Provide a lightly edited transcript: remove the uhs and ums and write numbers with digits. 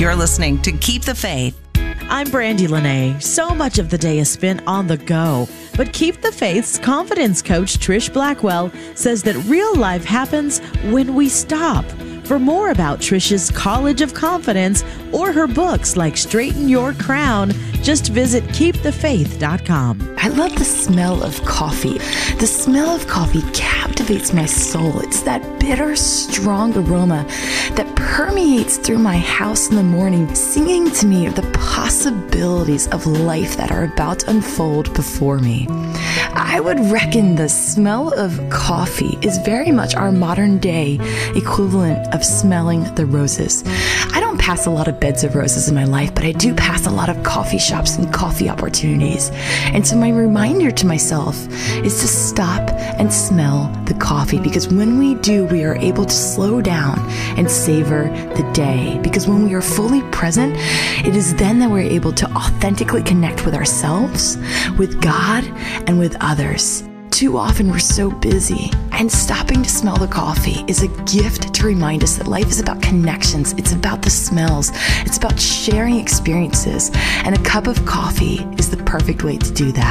You're listening to Keep the Faith. I'm Brandy Lene. So much of the day is spent on the go, but Keep the Faith's confidence coach Trish Blackwell says that real life happens when we stop. For more about Trish's College of Confidence or her books like Straighten Your Crown, just visit keepthefaith.com. I love the smell of coffee. The smell of coffee captivates my soul. It's that bitter, strong aroma that permeates through my house in the morning, singing to me of the possibilities of life that are about to unfold before me. I would reckon the smell of coffee is very much our modern day equivalent of smelling the roses. I don't pass a lot of beds of roses in my life, but I do pass a lot of coffee shops and coffee opportunities. And so my reminder to myself is to stop and smell the coffee, because when we do, we are able to slow down and savor the day. Because when we are fully present, it is then that we're able to authentically connect with ourselves, with God, and with others. Too often we're so busy, and stopping to smell the coffee is a gift to remind us that life is about connections. It's about the smells. It's about sharing experiences. And a cup of coffee is the perfect way to do that.